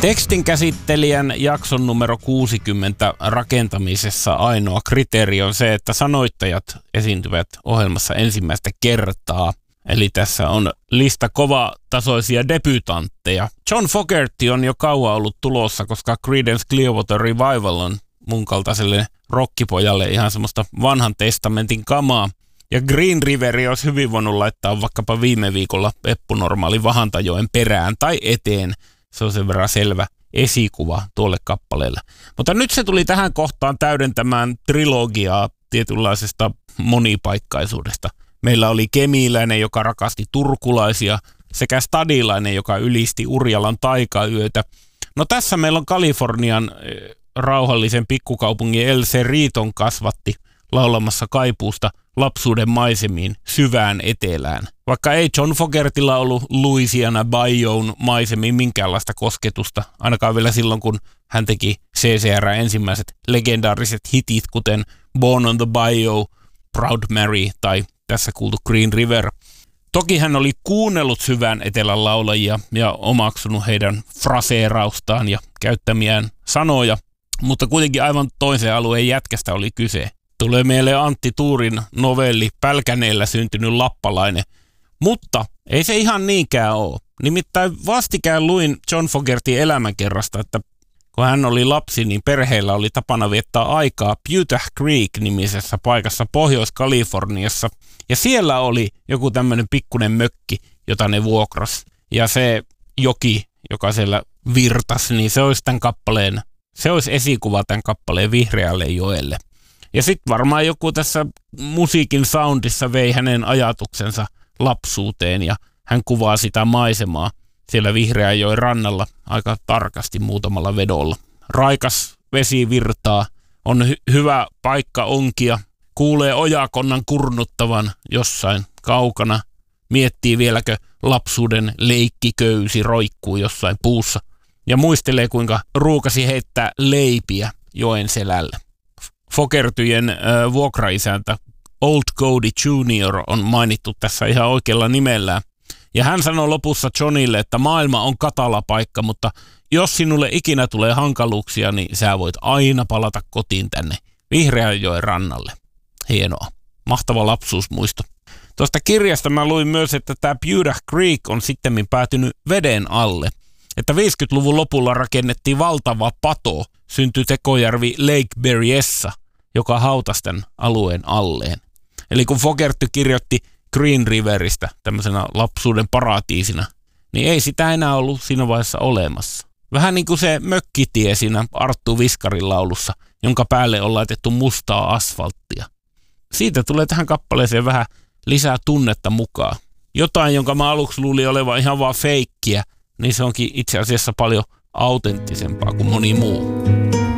Tekstin käsittelijän jakson numero 60 rakentamisessa ainoa kriteeri on se, että sanoittajat esiintyvät ohjelmassa ensimmäistä kertaa. Eli tässä on lista kovatasoisia debutantteja. John Fogerty on jo kauan ollut tulossa, koska Creedence Clearwater Revival on mun kaltaiselle rockipojalle ihan semmoista vanhan testamentin kamaa. Ja Green Riveri olisi hyvin voinut laittaa vaikkapa viime viikolla Eppu Normaali Vahantajoen perään tai eteen. Se on sen verran selvä esikuva tuolle kappaleelle. Mutta nyt se tuli tähän kohtaan täydentämään trilogiaa tietynlaisesta monipaikkaisuudesta. Meillä oli kemiläinen, joka rakasti turkulaisia, sekä stadilainen, joka ylisti Urjalan taikayötä. No tässä meillä on Kalifornian rauhallisen pikkukaupungin El Cerriton kasvatti laulamassa kaipuusta lapsuuden maisemiin syvään etelään. Vaikka ei John Fogertylla ollut Louisiana Bayou'n maisemiin minkäänlaista kosketusta, ainakaan vielä silloin, kun hän teki CCR ensimmäiset legendaariset hitit, kuten Born on the Bayou, Proud Mary tai tässä kuultu Green River. Toki hän oli kuunnellut syvään etelän laulajia ja omaksunut heidän fraseeraustaan ja käyttämiään sanoja, mutta kuitenkin aivan toisen alueen jätkästä oli kyse. Tulee mieleen Antti Tuurin novelli Pälkäneellä syntynyt lappalainen, mutta ei se ihan niinkään ole. Nimittäin vastikään luin John Fogertyn elämänkerrasta, että kun hän oli lapsi, niin perheellä oli tapana viettää aikaa Putah Creek-nimisessä paikassa Pohjois-Kaliforniassa. Ja siellä oli joku tämmöinen pikkunen mökki, jota ne vuokras. Ja se joki, joka siellä virtasi, niin se olisi esikuva tämän kappaleen Vihreälle joelle. Ja sitten varmaan joku tässä musiikin soundissa vei hänen ajatuksensa lapsuuteen ja hän kuvaa sitä maisemaa siellä Vihreänjoen rannalla aika tarkasti muutamalla vedolla. Raikas vesi virtaa, on hyvä paikka onkia, kuulee ojakonnan kurnuttavan jossain kaukana, miettii vieläkö lapsuuden leikkiköysi roikkuu jossain puussa ja muistelee kuinka ruukasi heittää leipiä joen selälle. Fogertyjen vuokraisäntä Old Cody Jr. on mainittu tässä ihan oikealla nimellään. Ja hän sanoi lopussa Johnille, että maailma on katala paikka, mutta jos sinulle ikinä tulee hankaluuksia, niin sä voit aina palata kotiin tänne Vihreänjoen rannalle. Hienoa. Mahtava lapsuusmuisto. Tuosta kirjasta mä luin myös, että tämä Putah Creek on sittemmin päätynyt veden alle. Että 50-luvun lopulla rakennettiin valtava pato, syntyi tekojärvi Lake Berryessa, joka hautasi tämän alueen alleen. Eli kun Fogerty kirjoitti Green Riveristä tämmöisenä lapsuuden paratiisina, niin ei sitä enää ollut siinä vaiheessa olemassa. Vähän niin kuin se mökkitie siinä Arttu Viskarin laulussa, jonka päälle on laitettu mustaa asfalttia. Siitä tulee tähän kappaleeseen vähän lisää tunnetta mukaan. Jotain, jonka mä aluksi luulin olevan ihan vaan feikkiä, niin se onkin itse asiassa paljon autenttisempaa kuin moni muu.